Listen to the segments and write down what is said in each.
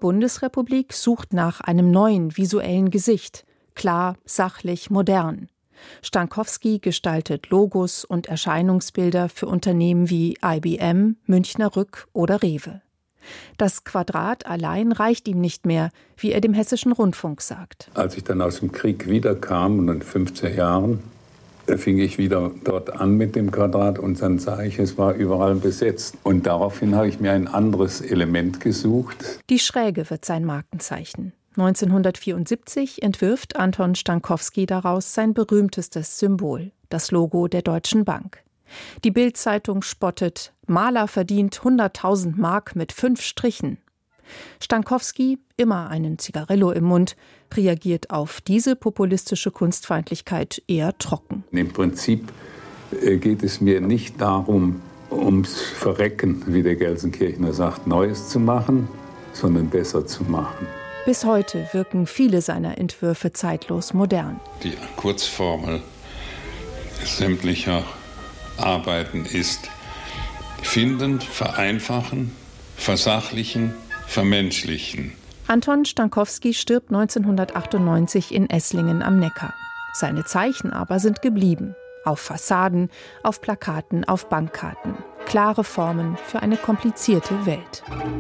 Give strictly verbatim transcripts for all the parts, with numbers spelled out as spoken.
Bundesrepublik sucht nach einem neuen visuellen Gesicht. Klar, sachlich, modern. Stankowski gestaltet Logos und Erscheinungsbilder für Unternehmen wie I B M, Münchner Rück oder Rewe. Das Quadrat allein reicht ihm nicht mehr, wie er dem Hessischen Rundfunk sagt. Als ich dann aus dem Krieg wiederkam, und in fünfzehn Jahren, da fing ich wieder dort an mit dem Quadrat und dann sah ich, es war überall besetzt. Und daraufhin habe ich mir ein anderes Element gesucht. Die Schräge wird sein Markenzeichen. neunzehnhundertvierundsiebzig entwirft Anton Stankowski daraus sein berühmtestes Symbol, das Logo der Deutschen Bank. Die Bild-Zeitung spottet, Maler verdient hunderttausend Mark mit fünf Strichen. Stankowski, immer einen Zigarillo im Mund, reagiert auf diese populistische Kunstfeindlichkeit eher trocken. Im Prinzip geht es mir nicht darum, ums Verrecken, wie der Gelsenkirchner sagt, Neues zu machen, sondern besser zu machen. Bis heute wirken viele seiner Entwürfe zeitlos modern. Die Kurzformel sämtlicher Arbeiten ist finden, vereinfachen, versachlichen, vermenschlichen. Anton Stankowski stirbt neunzehnhundertachtundneunzig in Esslingen am Neckar. Seine Zeichen aber sind geblieben. Auf Fassaden, auf Plakaten, auf Bankkarten. Klare Formen für eine komplizierte Welt.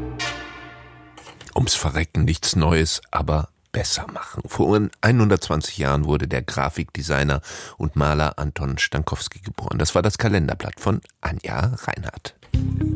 Ums Verrecken nichts Neues, aber besser machen. Vor hundertzwanzig Jahren wurde der Grafikdesigner und Maler Anton Stankowski geboren. Das war das Kalenderblatt von Anja Reinhardt.